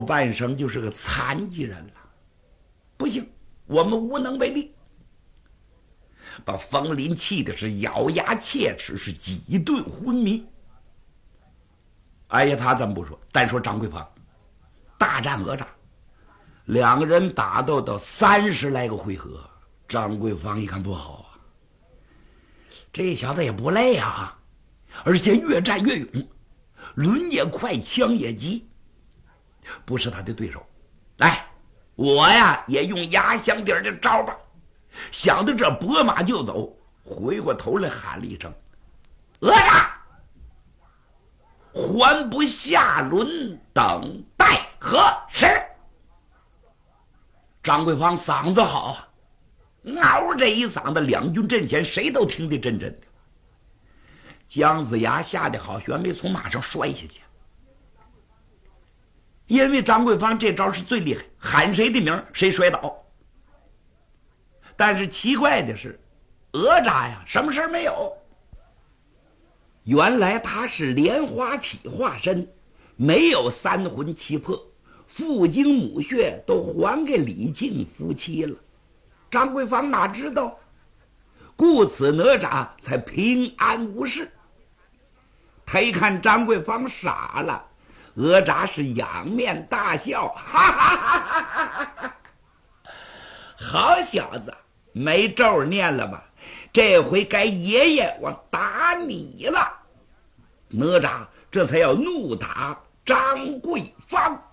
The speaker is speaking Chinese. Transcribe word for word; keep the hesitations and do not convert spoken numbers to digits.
半生就是个残疾人了。不行，我们无能为力。把冯林气的是咬牙切齿，是几顿昏迷。哎呀，他咱们不说，单说张桂芳大战哪吒，两个人打斗到三十来个回合，张桂芳一看不好啊，这小子也不累啊，而且越战越勇，抡也快，枪也急，不是他的对手。来，我呀也用压箱底儿的招吧。想到这，拨马就走，回过头来喊了一声：“哪吒！”还不下轮，等待何时？张桂芳嗓子好啊，嗷这一嗓子，两军阵前谁都听得真真的。姜子牙吓得好悬没从马上摔下去，因为张桂芳这招是最厉害，喊谁的名谁摔倒。但是奇怪的是，哪吒呀，什么事没有。原来他是莲花体化身，没有三魂七魄，父精母血都还给李靖夫妻了。张桂芳哪知道？故此哪吒才平安无事。他一看张桂芳傻了，哪吒是仰面大笑，哈哈哈哈哈哈！好小子，没咒念了吧？这回该爷爷我打你了。哪吒这才要怒打张桂芳。